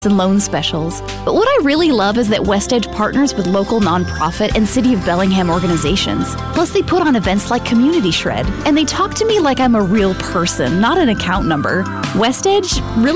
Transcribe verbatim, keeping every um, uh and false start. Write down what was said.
and loan specials. But what I really love is that WestEdge partners with local nonprofit and City of Bellingham organizations. Plus, they put on events like Community Shred, and they talk to me like I'm a real person, not an account number. WestEdge really